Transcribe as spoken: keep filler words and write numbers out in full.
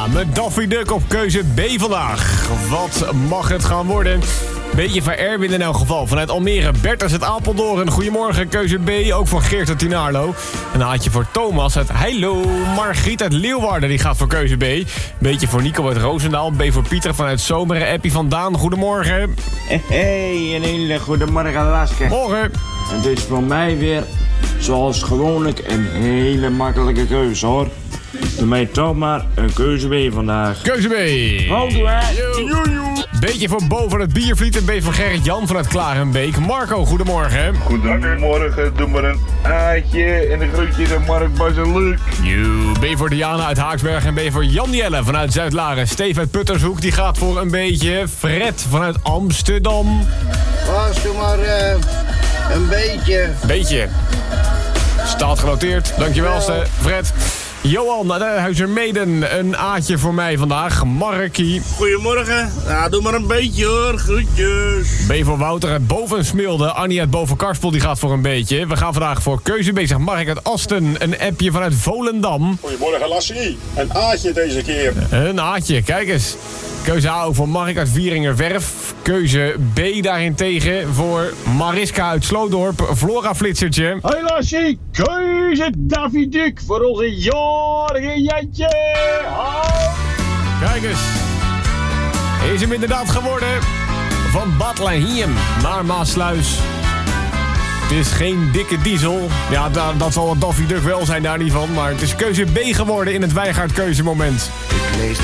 Ja, met Daffy Duck op keuze B vandaag. Wat mag het gaan worden? Beetje van Erwin in elk geval. Vanuit Almere, Bertus uit Apeldoorn. Goedemorgen, keuze B. Ook van Geert uit Tinaarlo. Een haatje voor Thomas uit Heilo. Margriet uit Leeuwarden, die gaat voor keuze B. Beetje voor Nico uit Roosendaal. B voor Pieter vanuit Zomeren. Appie van Daan, goedemorgen. Hey, een hele goedemorgen, Laske. Morgen. Het is voor mij weer, zoals gewoonlijk, een hele makkelijke keuze, hoor. Doe mij toch maar een keuze B vandaag. Keuze B. Houdoe, hè. Beetje voor Bo van het Biervliet en B voor Gerrit-Jan vanuit Klarenbeek. Marco, goedemorgen. Goedemorgen, doe maar een Aatje en een groetje aan Mark Baseluk. You. B voor Diana uit Haaksberg en B voor Jan Jelle vanuit Zuid-Laren. Steve uit Puttershoek, die gaat voor een beetje. Fred vanuit Amsterdam. Was doe maar uh, een beetje. Beetje. Staat genoteerd. Dankjewel, Ste- Fred. Johan uit Huizermeden, een A'tje voor mij vandaag. Markie. Goedemorgen. Ja, doe maar een beetje hoor. Groetjes. B voor Wouter uit Bovensmilde. Annie uit Bovenkarspel, die gaat voor een beetje. We gaan vandaag voor keuze B. Zegt Mark uit Asten. Een appje vanuit Volendam. Goedemorgen, Lassie. Een Aatje deze keer. Een A'tje, kijk eens. Keuze A ook voor Mark uit Wieringerwerf. Keuze B daarentegen voor Mariska uit Sloodorp. Flora Flitsertje. Hoi Lassie, keuze Daffy Duck voor onze jarige Jantje. Hoi. Kijk eens. Is hem inderdaad geworden. Van Bad Lahinjem naar Maasluis. Het is geen dikke diesel. Ja, da- dat zal wat Daffy Duck wel zijn, daar niet van. Maar het is keuze B geworden in het Wijngaard keuzemoment. Ik lees